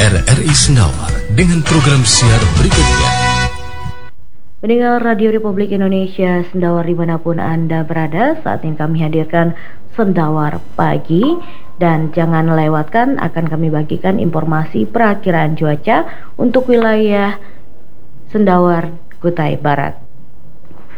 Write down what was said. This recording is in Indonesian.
RRI Sendawar dengan program siar berikutnya. Pendengar Radio Republik Indonesia Sendawar dimanapun Anda berada, saat ini kami hadirkan Sendawar Pagi. Dan jangan lewatkan, akan kami bagikan informasi perakiraan cuaca untuk wilayah Sendawar Kutai Barat.